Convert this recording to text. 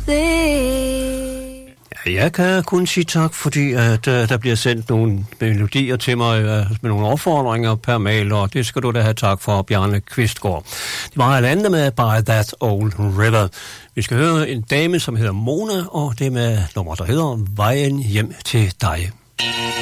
thee. Jeg kan kun sige tak, fordi at, der bliver sendt nogle melodier til mig med nogle opfordringer per mail, og det skal du da have tak for, Bjarne Kvistgaard. Det var et andet med By That Old River. Vi skal høre en dame, som hedder Mona, og det med nummer, der hedder Vejen hjem til dig.